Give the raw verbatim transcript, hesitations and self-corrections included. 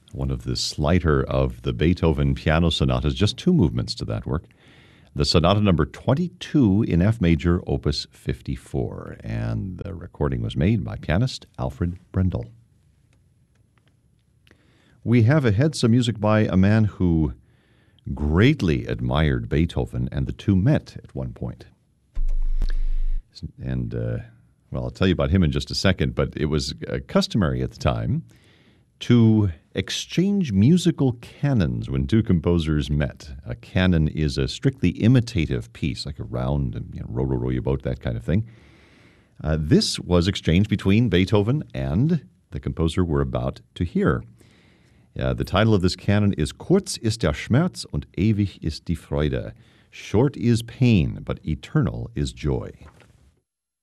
one of the slighter of the Beethoven piano sonatas, just two movements to that work. The sonata number twenty-two in F major, opus fifty-four, and the recording was made by pianist Alfred Brendel. We have ahead some music by a man who greatly admired Beethoven, and the two met at one point. And, uh, well, I'll tell you about him in just a second, but it was uh, customary at the time to exchange musical canons when two composers met. A canon is a strictly imitative piece, like a round and you know, row, row, row your boat, that kind of thing. Uh, this was exchanged between Beethoven and the composer we're about to hear. Uh, the title of this canon is Kurz ist der Schmerz und ewig ist die Freude. Short is pain, but eternal is joy.